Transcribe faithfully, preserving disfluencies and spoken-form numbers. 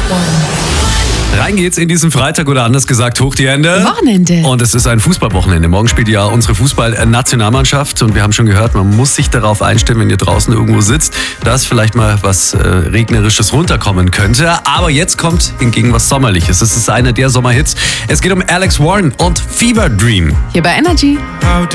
Rein geht's in diesen Freitag oder anders gesagt hoch die Hände. Wochenende. Und es ist ein Fußballwochenende. Morgen spielt ja unsere Fußballnationalmannschaft und wir haben schon gehört, man muss sich darauf einstellen, wenn ihr draußen irgendwo sitzt, dass vielleicht mal was äh, Regnerisches runterkommen könnte. Aber jetzt kommt hingegen was Sommerliches. Es ist einer der Sommerhits. Es geht um Alex Warren und Fever Dream. Hier bei Energy. How